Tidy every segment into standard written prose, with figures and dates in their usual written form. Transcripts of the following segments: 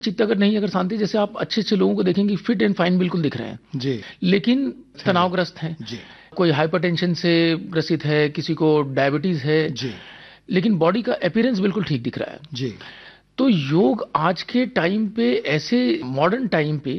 चित्त अगर शांति, जैसे आप अच्छे अच्छे लोगों को देखेंगे फिट एंड फाइन बिल्कुल दिख रहे हैं जी, लेकिन तनावग्रस्त हैं, जी, कोई हाइपरटेंशन से ग्रसित है, किसी को डायबिटीज है, जी, लेकिन बॉडी का अपीयरेंस बिल्कुल ठीक दिख रहा है। जी, तो योग आज के टाइम पे, ऐसे मॉडर्न टाइम पे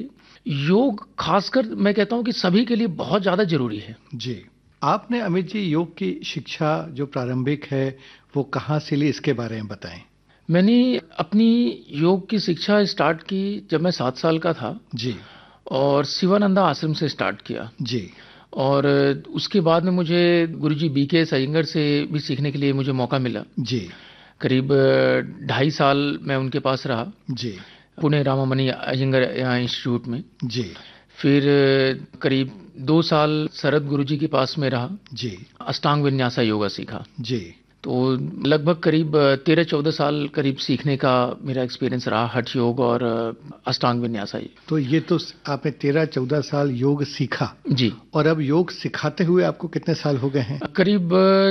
योग खासकर मैं कहता हूं कि सभी के लिए बहुत ज्यादा जरूरी है। जी। आपने अमित जी योग की शिक्षा जो प्रारंभिक है वो कहाँ से ली, इसके बारे में बताएं। मैंने अपनी योग की शिक्षा स्टार्ट की जब मैं 7 साल का था जी, और शिवानंदा आश्रम से स्टार्ट किया। जी, और उसके बाद में मुझे गुरुजी बीके अयंगर से भी सीखने के लिए मुझे मौका मिला। जी, करीब 2.5 साल मैं उनके पास रहा, जी, पुणे रामामणि अयंगर इंस्टीट्यूट में। जी, फिर करीब 2 साल शरद गुरुजी के पास में रहा, जी, अष्टांग विन्यासा योगा सीखा। जी, तो लगभग करीब 13-14 साल करीब सीखने का मेरा एक्सपीरियंस रहा, हठ योग और अष्टांग विन्यासा। तो ये तो आपने 13-14 साल योग सीखा, जी, और अब योग सिखाते हुए आपको कितने साल हो गए हैं? करीब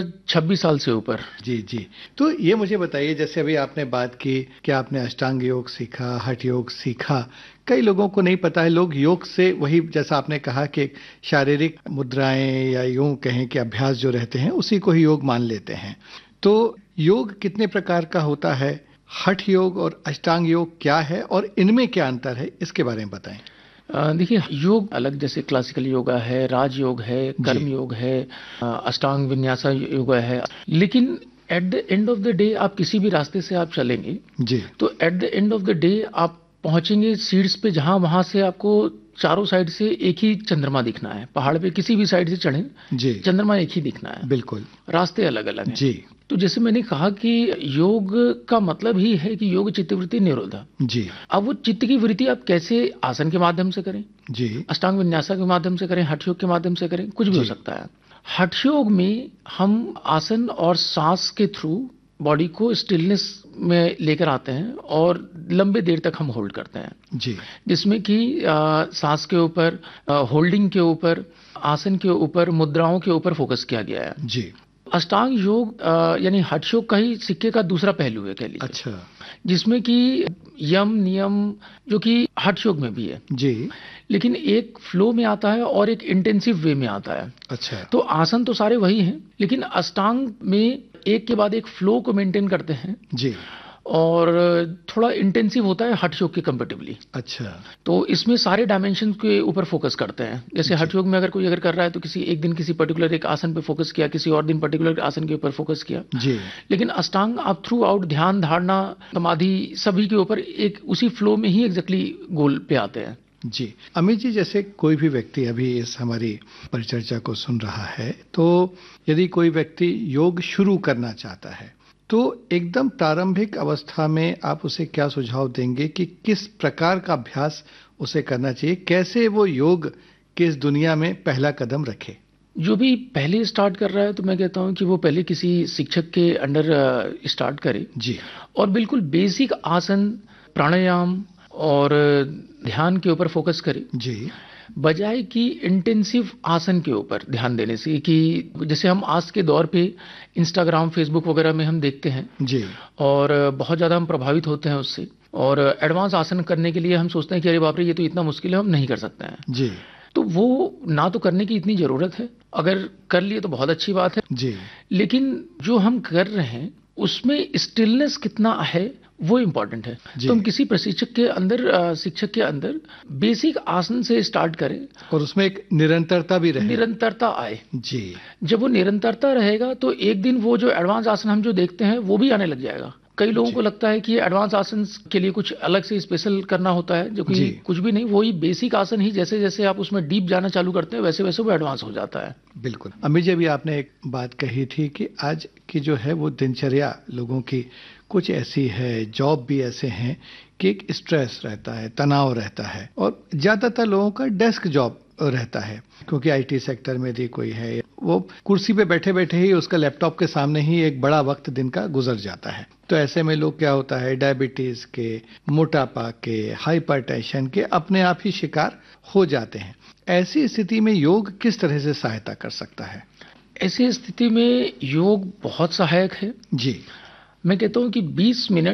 26 साल से ऊपर। जी, जी। तो ये मुझे बताइए, जैसे अभी आपने बात की कि आपने अष्टांग योग सीखा, हठ योग सीखा, कई लोगों को नहीं पता है। लोग योग से वही, जैसा आपने कहा कि शारीरिक मुद्राएं या यूं कहें कि अभ्यास जो रहते हैं उसी को ही योग मान लेते हैं। तो योग कितने प्रकार का होता है, हठ योग और अष्टांग योग क्या है और इनमें क्या अंतर है, इसके बारे में बताएं। देखिए, योग अलग, जैसे क्लासिकल योगा है, राज योग है, कर्म योग है, अष्टांग विन्यासा योगा है। लेकिन at the end of the day आप किसी भी रास्ते से आप चलेंगे जी, तो at the end of the day आप पहुंचेंगे सीड्स पे, जहां वहां से आपको चारों साइड से एक ही चंद्रमा दिखना है। पहाड़ पे किसी भी साइड से चढ़े, जी, चंद्रमा एक ही दिखना है, बिल्कुल, रास्ते अलग अलग हैं। जी, तो जैसे मैंने कहा कि योग का मतलब ही है कि योग चित्तवृत्ति निरोधा। जी, अब वो चित्त की वृत्ति आप कैसे आसन के माध्यम से करें, जी, अष्टांग विन्यासा के माध्यम से करें, हठ योग के माध्यम से करें, कुछ भी हो जी, सकता है। हठ योग में हम आसन और सांस के थ्रू बॉडी को स्टिलनेस में लेकर आते हैं और लंबे देर तक हम होल्ड करते हैं, जी, जिसमें कि सांस के ऊपर, होल्डिंग के ऊपर, आसन के ऊपर, मुद्राओं के ऊपर फोकस किया गया है। जी, अष्टांग योग यानी हठ योग का ही सिक्के का दूसरा पहलू है, कह लीजिए। अच्छा, जिसमें कि यम नियम जो कि हठ योग में भी है, जी, लेकिन एक फ्लो में आता है और एक इंटेंसिव वे में आता है। अच्छा, तो आसन तो सारे वही हैं, लेकिन अष्टांग में एक के बाद एक फ्लो को मेंटेन करते हैं जी, और थोड़ा इंटेंसिव होता है हठ योग के कंपेरेटिवली। अच्छा, तो इसमें सारे डायमेंशन के ऊपर फोकस करते हैं। जैसे हठ योग में अगर कोई कर रहा है तो किसी एक दिन किसी पर्टिकुलर एक आसन पे फोकस किया, किसी और दिन पर्टिकुलर आसन के ऊपर फोकस किया। जी, लेकिन अष्टांग आप थ्रू आउट ध्यान, धारणा, समाधि सभी के ऊपर एक उसी फ्लो में ही एग्जैक्टली गोल पे आते हैं। जी। अमित जी, जैसे कोई भी व्यक्ति अभी इस हमारी परिचर्चा को सुन रहा है, तो यदि कोई व्यक्ति योग शुरू करना चाहता है तो एकदम प्रारंभिक अवस्था में आप उसे क्या सुझाव देंगे कि किस प्रकार का अभ्यास उसे करना चाहिए, कैसे वो योग की इस दुनिया में पहला कदम रखे? जो भी पहले स्टार्ट कर रहा है तो मैं कहता हूं कि वो पहले किसी शिक्षक के अंडर स्टार्ट करे जी, और बिल्कुल बेसिक आसन, प्राणायाम और ध्यान के ऊपर फोकस करे, जी, बजाय कि इंटेंसिव आसन के ऊपर ध्यान देने से। कि जैसे हम आज के दौर पे इंस्टाग्राम, फेसबुक वगैरह में हम देखते हैं जी, और बहुत ज़्यादा हम प्रभावित होते हैं उससे, और एडवांस आसन करने के लिए हम सोचते हैं कि अरे बाप रे, ये तो इतना मुश्किल है, हम नहीं कर सकते हैं। जी, तो वो ना तो करने की इतनी ज़रूरत है, अगर कर लिए तो बहुत अच्छी बात है, जी, लेकिन जो हम कर रहे हैं उसमें स्टिलनेस कितना है वो इम्पोर्टेंट है। तो हम किसी प्रशिक्षक के अंदर, शिक्षक के अंदर बेसिक आसन से स्टार्ट करें और उसमें एक निरंतरता भी रहे। निरंतरता आए। जी, जब वो निरंतरता रहेगा तो एक दिन वो जो एडवांस आसन हम जो देखते हैं वो भी आने लग जाएगा। कई लोगों को लगता है कि एडवांस आसन के लिए कुछ अलग से स्पेशल करना होता है, जो कि कुछ भी नहीं, वही बेसिक आसन ही जैसे जैसे आप उसमें डीप जाना चालू करते हैं वैसे वैसे वो एडवांस हो जाता है। बिल्कुल। अमित जी, अभी आपने एक बात कही थी कि आज की जो है वो दिनचर्या लोगों की कुछ ऐसी है, जॉब भी ऐसे हैं कि एक स्ट्रेस रहता है, तनाव रहता है, और ज्यादातर लोगों का डेस्क जॉब रहता है, क्योंकि आईटी सेक्टर में भी कोई है, वो कुर्सी पे बैठे बैठे ही उसका लैपटॉप के सामने ही एक बड़ा वक्त दिन का गुजर जाता है। तो ऐसे में लोग, क्या होता है, डायबिटीज के, मोटापा के, हाइपरटेंशन के अपने आप ही शिकार हो जाते हैं। ऐसी स्थिति में योग किस तरह से सहायता कर सकता है? ऐसी स्थिति में योग बहुत सहायक है। जी, मैं कहता हूं कि 20 मिनट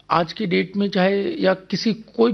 आज की डेट में चाहे या किसी कोई